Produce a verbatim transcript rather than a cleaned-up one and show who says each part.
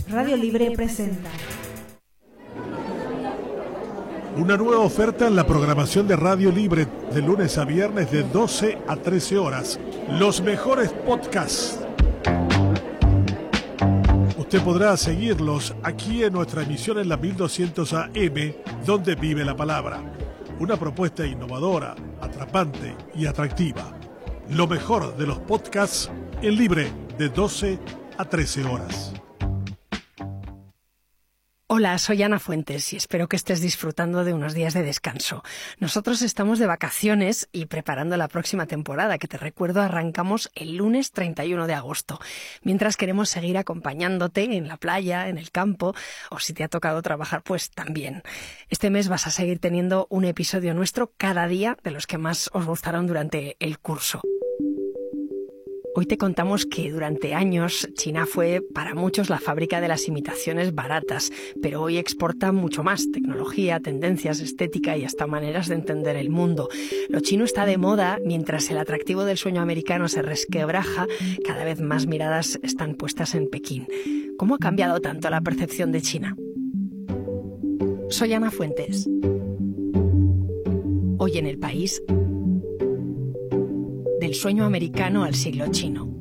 Speaker 1: Radio Libre presenta
Speaker 2: una nueva oferta en la programación de Radio Libre de lunes a viernes de doce a trece horas. Los mejores podcasts. Usted podrá seguirlos aquí en nuestra emisión en la mil doscientos A M, donde vive la palabra. Una propuesta innovadora, atrapante y atractiva. Lo mejor de los podcasts en Libre de doce a trece horas.
Speaker 3: Hola, soy Ana Fuentes y espero que estés disfrutando de unos días de descanso. Nosotros estamos de vacaciones y preparando la próxima temporada, que te recuerdo arrancamos el lunes treinta y uno de agosto. Mientras queremos seguir acompañándote en la playa, en el campo, o si te ha tocado trabajar, pues también. Este mes vas a seguir teniendo un episodio nuestro cada día de los que más os gustaron durante el curso. Hoy te contamos que durante años China fue para muchos la fábrica de las imitaciones baratas, pero hoy exporta mucho más: tecnología, tendencias, estética y hasta maneras de entender el mundo. Lo chino está de moda, mientras el atractivo del sueño americano se resquebraja, cada vez más miradas están puestas en Pekín. ¿Cómo ha cambiado tanto la percepción de China? Soy Ana Fuentes. Hoy en El País, del sueño americano al siglo chino.